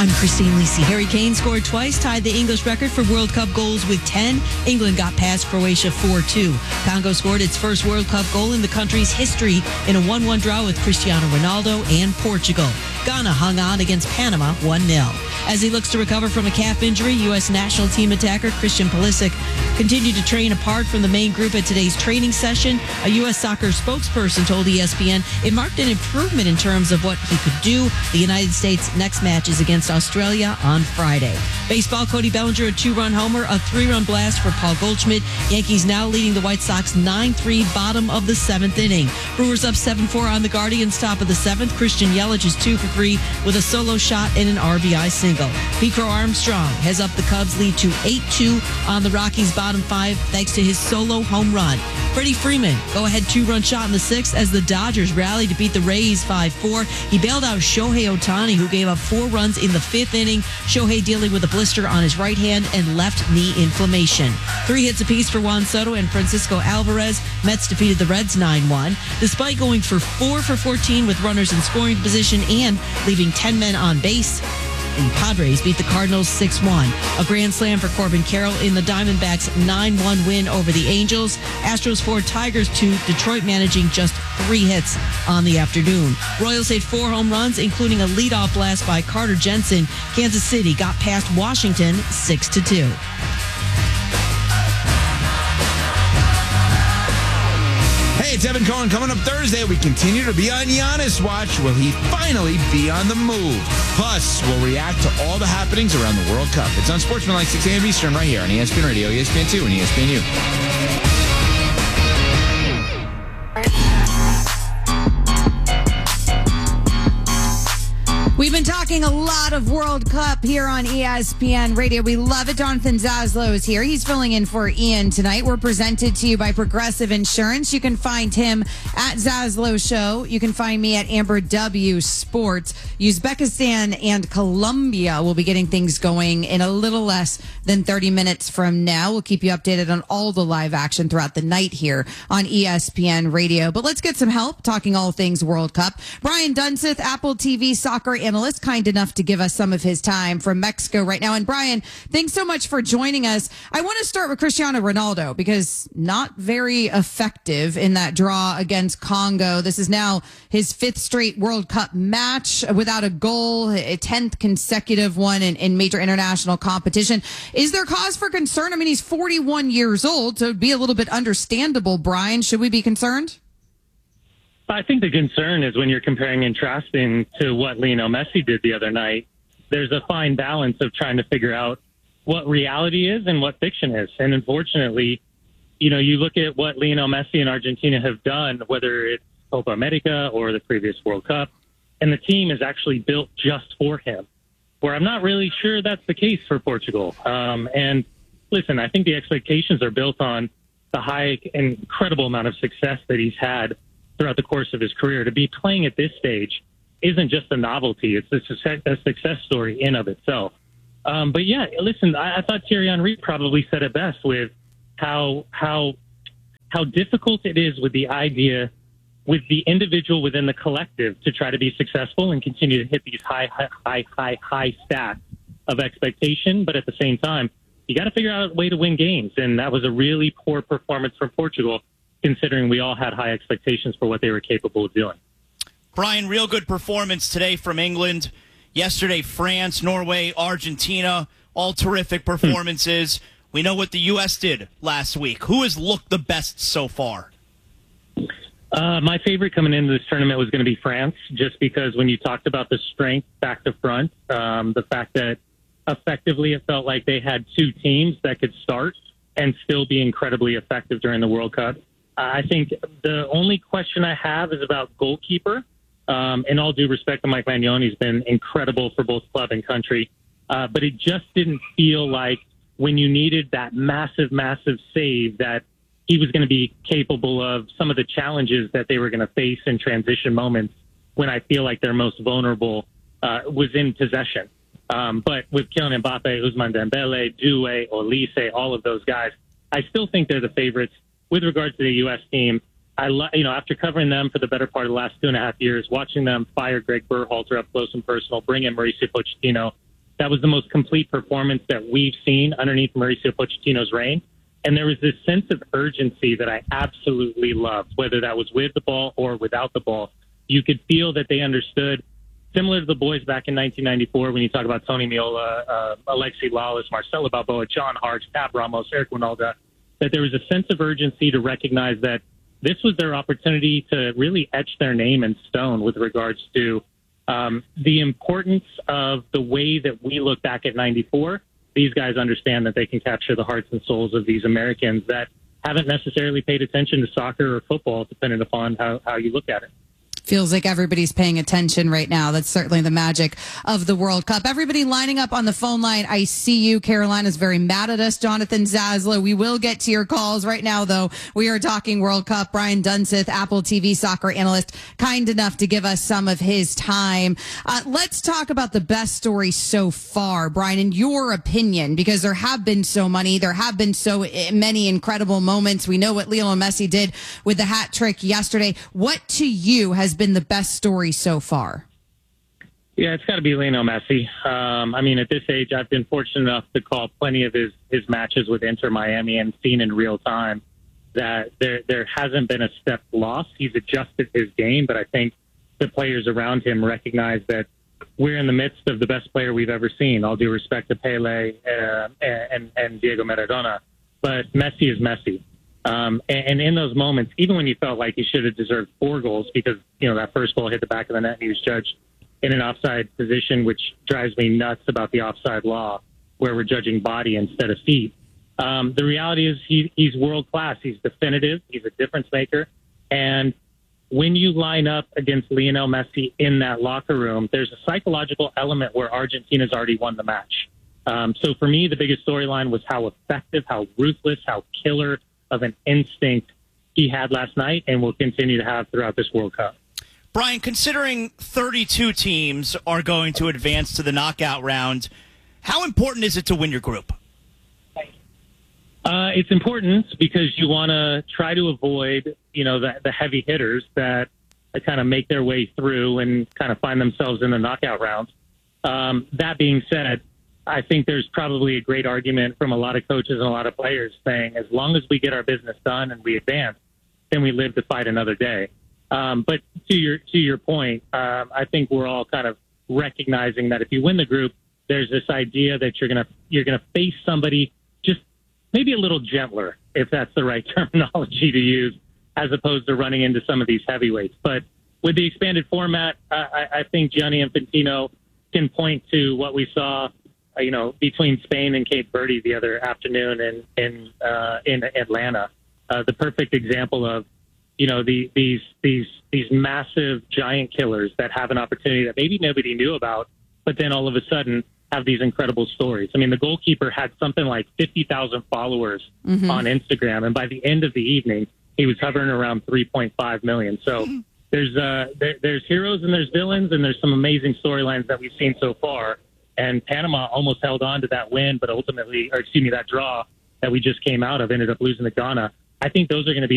I'm Christine Lisi. Harry Kane scored twice, tied the English record for World Cup goals with 10. England got past Croatia 4-2. Congo scored its first World Cup goal in the country's history in a 1-1 draw with Cristiano Ronaldo and Portugal. Ghana hung on against Panama 1-0. As he looks to recover from a calf injury, U.S. national team attacker Christian Pulisic continued to train apart from the main group at today's training session. A U.S. soccer spokesperson told ESPN it marked an improvement in terms of what he could do. The United States' next match is against Australia on Friday. Baseball, Cody Bellinger, a 2-run homer, a 3-run blast for Paul Goldschmidt. Yankees now leading the White Sox 9-3, bottom of the 7th inning. Brewers up 7-4 on the Guardians, top of the 7th. Christian Yelich is 2 for 3 with a solo shot and an RBI single. Pete Crow Armstrong has upped the Cubs' lead to 8-2 on the Rockies' bottom 5 thanks to his solo home run. Freddie Freeman, go-ahead 2-run shot in the 6th as the Dodgers rallied to beat the Rays 5-4. He bailed out Shohei Ohtani, who gave up 4 runs in the 5th inning. Shohei dealing with a blister on his right hand and left knee inflammation. 3 hits apiece for Juan Soto and Francisco Alvarez. Mets defeated the Reds 9-1. Despite going for 4 for 14 with runners in scoring position and leaving 10 men on base, the Padres beat the Cardinals 6-1. A grand slam for Corbin Carroll in the Diamondbacks' 9-1 win over the Angels. Astros 4, Tigers 2, Detroit managing just 3 hits on the afternoon. Royals hit 4 home runs, including a leadoff blast by Carter Jensen. Kansas City got past Washington 6-2. Hey, it's Evan Cohen. Coming up Thursday, we continue to be on Giannis watch. Will he finally be on the move? Plus, we'll react to all the happenings around the World Cup. It's on Sportsmanlike 6 a.m. Eastern right here on ESPN Radio, ESPN2, and ESPNU. We've been talking a lot of World Cup here on ESPN Radio. We love it. Jonathan Zaslow is here. He's filling in for Ian tonight. We're presented to you by Progressive Insurance. You can find him at Zaslow Show. You can find me at Amber W Sports. Uzbekistan and Colombia will be getting things going in a little less than 30 minutes from now. We'll keep you updated on all the live action throughout the night here on ESPN Radio. But let's get some help talking all things World Cup. Brian Dunseth, Apple TV soccer analyst, kind enough to give us some of his time from Mexico right now. And Brian, thanks so much for joining us. I want to start with Cristiano Ronaldo because not very effective in that draw against Congo. This is now his 5th straight World Cup match without a goal, a 10th consecutive one in major international competition. Is there cause for concern? I mean, he's 41 years old, so it'd be a little bit understandable, Brian. Should we be concerned? I think the concern is when you're comparing and contrasting to what Lionel Messi did the other night. There's a fine balance of trying to figure out what reality is and what fiction is. And unfortunately, you look at what Lionel Messi and Argentina have done, whether it's Copa America or the previous World Cup, and the team is actually built just for him, where I'm not really sure that's the case for Portugal. And listen, I think the expectations are built on the high, incredible amount of success that he's had throughout the course of his career. To be playing at this stage isn't just a novelty. It's a success story in of itself. But yeah, listen, I thought Thierry Henry probably said it best with how difficult it is with the idea, with the individual within the collective to try to be successful and continue to hit these high stats of expectation. But at the same time, you got to figure out a way to win games. And that was a really poor performance from Portugal, considering we all had high expectations for what they were capable of doing. Brian, real good performance today from England. Yesterday, France, Norway, Argentina, all terrific performances. We know what the U.S. did last week. Who has looked the best so far? My favorite coming into this tournament was going to be France, just because when you talked about the strength back to front, the fact that effectively it felt like they had 2 teams that could start and still be incredibly effective during the World Cup. I think the only question I have is about goalkeeper. In all due respect to Mike Magnoni, he's been incredible for both club and country. But it just didn't feel like when you needed that massive save that he was going to be capable of some of the challenges that they were going to face in transition moments when I feel like they're most vulnerable was in possession. But with Kylian Mbappe, Ousmane Dembele, Doué, Olise, all of those guys, I still think they're the favorites. With regards to the U.S. team, after covering them for the better part of the last 2.5 years, watching them fire Greg Berhalter up close and personal, bring in Mauricio Pochettino, That was the most complete performance that we've seen underneath Mauricio Pochettino's reign. And there was this sense of urgency that I absolutely loved, whether that was with the ball or without the ball. You could feel that they understood, similar to the boys back in 1994 when you talk about Tony Meola, Alexi Lawless, Marcelo Balboa, John Hart, Pat Ramos, Eric Winalda, that there was a sense of urgency to recognize that this was their opportunity to really etch their name in stone with regards to the importance of the way that we look back at 94. These guys understand that they can capture the hearts and souls of these Americans that haven't necessarily paid attention to soccer or football, depending upon how you look at it. Feels like everybody's paying attention right now. That's certainly the magic of the World Cup. Everybody lining up on the phone line. I see you. Carolina's very mad at us, Jonathan Zaslow. We will get to your calls right now, though. We are talking World Cup. Brian Dunseth, Apple TV soccer analyst, kind enough to give us some of his time. Let's talk about the best story so far, Brian, in your opinion, because there have been so many. There have been so many incredible moments. We know what Lionel Messi did with the hat trick yesterday. What to you has been the best story so far? Yeah, it's got to be Lionel Messi. I mean, at this age, I've been fortunate enough to call plenty of his matches with Inter Miami and seen in real time that there hasn't been a step lost. He's adjusted his game, but I think the players around him recognize that we're in the midst of the best player we've ever seen, all due respect to Pele and Diego Maradona. But Messi is Messi. And in those moments, even when you felt like he should have deserved 4 goals because, that first ball hit the back of the net and he was judged in an offside position, which drives me nuts about the offside law where we're judging body instead of feet. The reality is he's world class. He's definitive. He's a difference maker. And when you line up against Lionel Messi in that locker room, there's a psychological element where Argentina's already won the match. So for me, the biggest storyline was how effective, how ruthless, how killer of an instinct he had last night and will continue to have throughout this World Cup. Brian, considering 32 teams are going to advance to the knockout round, how important is it to win your group? It's important because you want to try to avoid, the heavy hitters that kind of make their way through and kind of find themselves in the knockout rounds. That being said, I think there's probably a great argument from a lot of coaches and a lot of players saying, as long as we get our business done and we advance, then we live to fight another day. But to your point, I think we're all kind of recognizing that if you win the group, there's this idea that you're gonna face somebody just maybe a little gentler, if that's the right terminology to use, as opposed to running into some of these heavyweights. But with the expanded format, I think Gianni Infantino can point to what we saw between Spain and Cape Verde the other afternoon in Atlanta, the perfect example of, these massive giant killers that have an opportunity that maybe nobody knew about, but then all of a sudden have these incredible stories. I mean, the goalkeeper had something like 50,000 followers on Instagram, and by the end of the evening, he was hovering around 3.5 million. So there's heroes and there's villains, and there's some amazing storylines that we've seen so far. And Panama almost held on to that win, but ultimately, that draw that we just came out of ended up losing to Ghana. I think those are going to be